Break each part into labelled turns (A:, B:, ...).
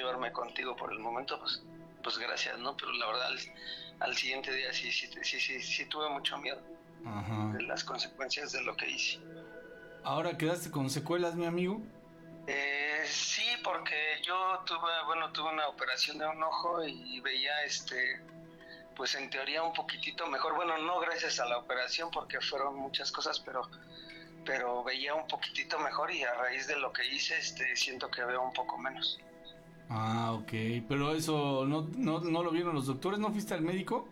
A: llevarme contigo por el momento, pues gracias, ¿no? Pero la verdad, al siguiente día sí tuve mucho miedo. Ajá. De las consecuencias de lo que hice.
B: ¿Ahora quedaste con secuelas, mi amigo?
A: Sí, porque yo tuve una operación de un ojo y veía, pues en teoría un poquitito mejor. Bueno, no gracias a la operación porque fueron muchas cosas, pero veía un poquitito mejor y a raíz de lo que hice, siento que veo un poco menos.
B: Ah, ok. Pero eso no lo vieron los doctores, ¿no fuiste al médico?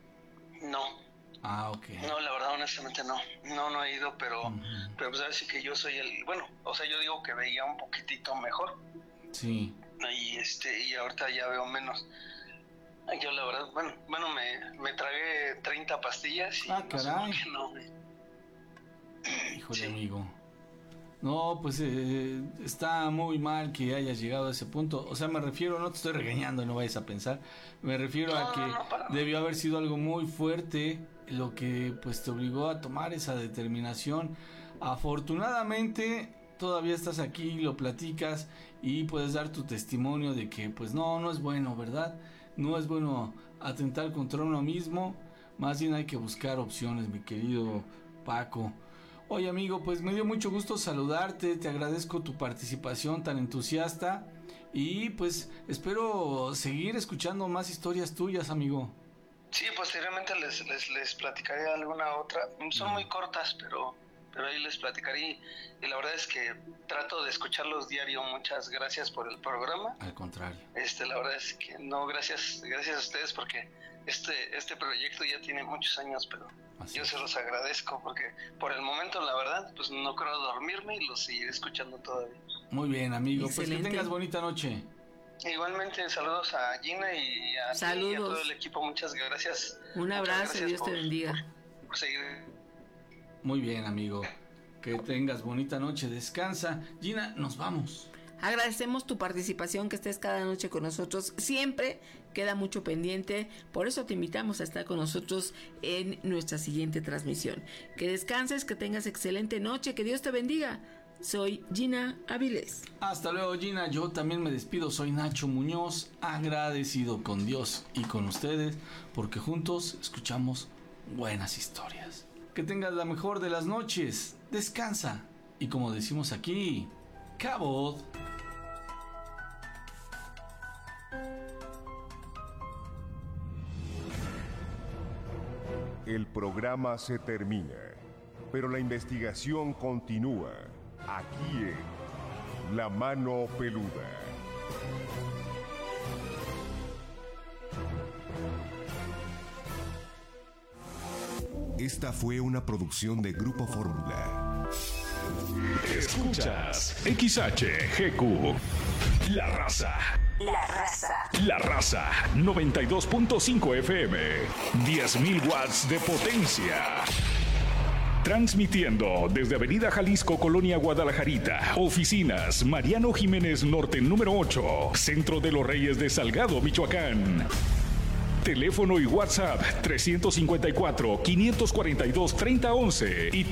A: No.
B: Ah, ok.
A: No, la verdad, honestamente no he ido, pero pues así que yo soy yo digo que veía un poquitito mejor.
B: Sí.
A: Y ahorita ya veo menos. Yo la verdad, me tragué 30 pastillas y
B: caray.
A: sé por qué
B: Híjole, sí. Amigo. No, pues está muy mal que hayas llegado a ese punto. O sea, me refiero, no te estoy regañando, no vayas a pensar. Me refiero a que debió haber sido algo muy fuerte lo que pues te obligó a tomar esa determinación. Afortunadamente todavía estás aquí, lo platicas y puedes dar tu testimonio de que pues no es bueno, ¿verdad? No es bueno atentar contra uno mismo. Más bien hay que buscar opciones, mi querido Paco. Oye, amigo, pues me dio mucho gusto saludarte, te agradezco tu participación tan entusiasta y pues espero seguir escuchando más historias tuyas, amigo.
A: Sí, posteriormente les platicaré alguna otra, son muy cortas, pero ahí les platicaré y la verdad es que trato de escucharlos diario. Muchas gracias por el programa.
B: Al contrario.
A: La verdad es que no, gracias a ustedes porque este proyecto ya tiene muchos años, pero yo se los agradezco porque por el momento, la verdad, pues no creo dormirme y los seguiré escuchando todavía.
B: Muy bien, amigo. Excelente. Pues que tengas bonita noche.
A: Igualmente, saludos a Gina y a ti y a todo el equipo. Muchas gracias.
C: Un abrazo, Dios te bendiga.
A: Por seguir.
B: Muy bien, amigo. Que tengas bonita noche. Descansa. Gina, nos vamos.
C: Agradecemos tu participación, que estés cada noche con nosotros. Siempre queda mucho pendiente. Por eso te invitamos a estar con nosotros en nuestra siguiente transmisión. Que descanses, que tengas excelente noche. Que Dios te bendiga. Soy Gina Avilés.
B: Hasta luego, Gina. Yo también me despido. Soy Nacho Muñoz, agradecido con Dios y con ustedes porque juntos escuchamos buenas historias. Que tengas la mejor de las noches. Descansa. Y como decimos aquí, cabot.
D: El programa se termina, pero la investigación continúa. Aquí en La Mano Peluda. Esta fue una producción de Grupo Fórmula.
E: Escuchas XHGQ. La Raza.
F: La Raza.
E: La Raza 92.5 FM. 10.000 watts de potencia. Transmitiendo desde Avenida Jalisco, Colonia Guadalajarita. Oficinas Mariano Jiménez Norte número 8. Centro de los Reyes de Salgado, Michoacán. Teléfono y WhatsApp 354-542-3011 y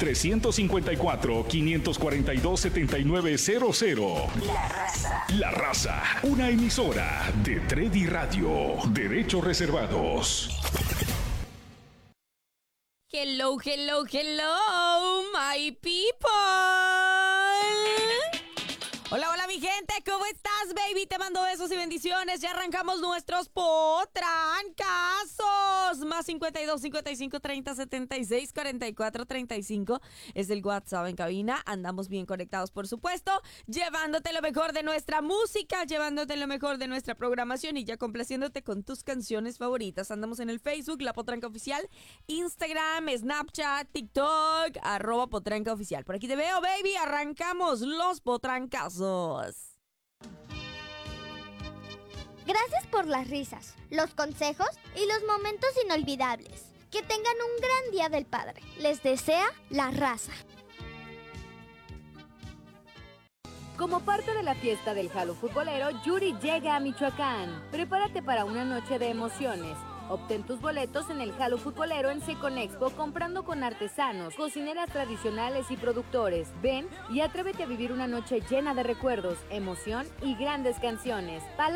E: 354-542-7900.
F: La Raza.
E: La Raza, una emisora de Tredi Radio. Derechos reservados.
G: Hello, hello, hello, my people. Hola, hola, mi gente, ¿cómo estás, baby? Te mando besos y bendiciones. Ya arrancamos nuestros potrancazos. Más 52 55 30 76 44 35 es el WhatsApp en cabina. Andamos bien conectados, por supuesto, llevándote lo mejor de nuestra música, llevándote lo mejor de nuestra programación y ya complaciéndote con tus canciones favoritas. Andamos en el Facebook, La Potranca Oficial, Instagram, Snapchat, TikTok, @potrancaoficial. Por aquí te veo, baby. Arrancamos los potrancazos.
H: Gracias por las risas, los consejos y los momentos inolvidables. Que tengan un gran día del Padre. Les desea La Raza.
I: Como parte de la fiesta del Jalo Futbolero, Yuri llega a Michoacán. Prepárate para una noche de emociones. Obtén tus boletos en el Jalo Futbolero en Seconexpo comprando con artesanos, cocineras tradicionales y productores. Ven y atrévete a vivir una noche llena de recuerdos, emoción y grandes canciones.